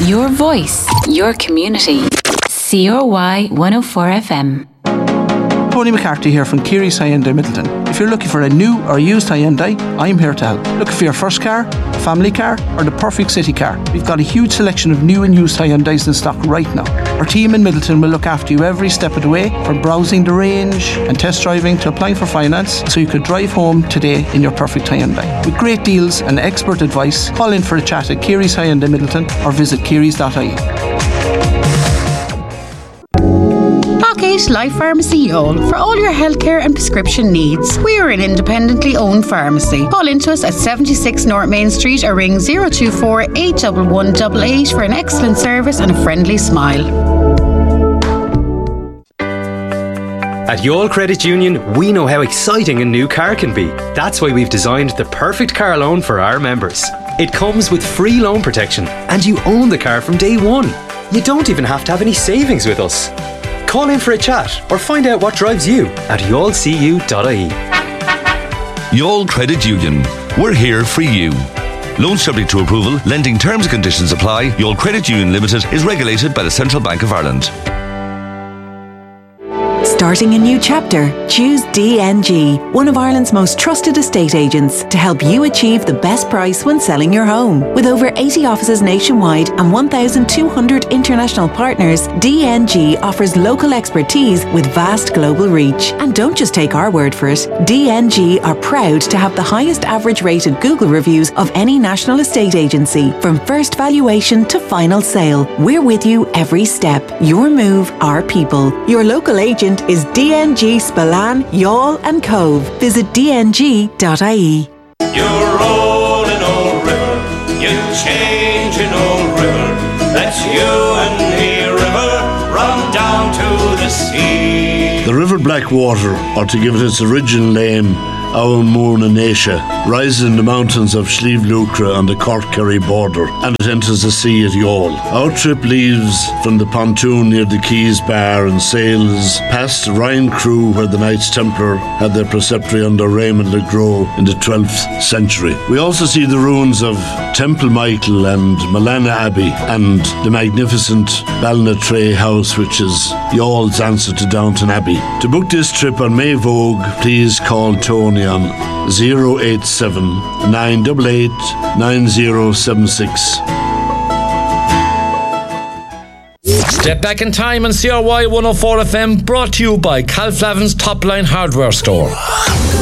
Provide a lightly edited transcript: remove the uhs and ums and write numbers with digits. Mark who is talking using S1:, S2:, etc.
S1: Your voice, your community. CRY 104 FM.
S2: Tony McCarthy here from Keary's Hyundai Middleton. If you're looking for a new or used Hyundai, I'm here to help. Looking for your first car, family car, or the perfect city car? We've got a huge selection of new and used Hyundais in stock right now. Our team in Middleton will look after you every step of the way, from browsing the range and test driving to applying for finance, so you could drive home today in your perfect Hyundai. With great deals and expert advice, call in for a chat at Keary's Hyundai Middleton or visit kearys.ie.
S3: Life Pharmacy Youghal for all your healthcare and prescription needs. We are an independently owned pharmacy. Call into us at 76 North Main Street or ring 024 811 88 for an excellent service and a friendly smile.
S4: At Youghal Credit Union, we know how exciting a new car can be. That's why we've designed the perfect car loan for our members. It comes with free loan protection and you own the car from day one. You don't even have to have any savings with us. Call in for a chat or find out what drives you at youghalcu.ie.
S5: Youghal Credit Union. We're here for you. Loans subject to approval. Lending terms and conditions apply. Youghal Credit Union Limited is regulated by the Central Bank of Ireland.
S6: Starting a new chapter? Choose DNG, one of Ireland's most trusted estate agents, to help you achieve the best price when selling your home. With over 80 offices nationwide and 1,200 international partners, DNG offers local expertise with vast global reach. And don't just take our word for it. DNG are proud to have the highest average rated Google reviews of any national estate agency. From first valuation to final sale, we're with you every step. Your move, our people. Your local agent is DNG Spillane, Youghal and Cove. Visit dng.ie.
S7: You're rolling old river, you changing old river. That's you and me, river, run down to the sea.
S8: The River Blackwater, or to give it its original name, Aomurna Natia, rises in the mountains of Slieve Lucra on the Cork-Kerry border, and it enters the sea at Youghal. Our trip leaves from the pontoon near the Keys Bar and sails past Ryan Crew, where the Knights Templar had their preceptory under Raymond le Gros in the 12th century. We also see the ruins of Temple Michael and Malana Abbey, and the magnificent Ballinatray House, which is Youghall's answer to Downton Abbey. To book this trip on May Vogue, please call Tony on 087 988 9076.
S9: Step back in time on CRY 104 FM, brought to you by Cal Flavin's Top Line Hardware Store.